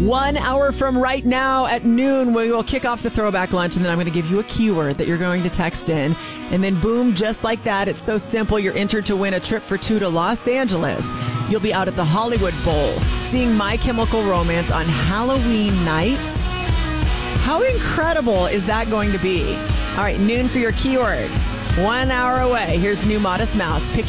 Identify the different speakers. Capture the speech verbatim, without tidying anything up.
Speaker 1: One hour from right now at noon, we will kick off the throwback lunch, and then I'm going to give you a keyword that you're going to text in. And then boom, just like that, it's so simple. You're entered to win a trip for two to Los Angeles. You'll be out at the Hollywood Bowl seeing My Chemical Romance on Halloween nights. How incredible is that going to be? All right, noon for your keyword. One hour away. Here's new Modest Mouse. Pick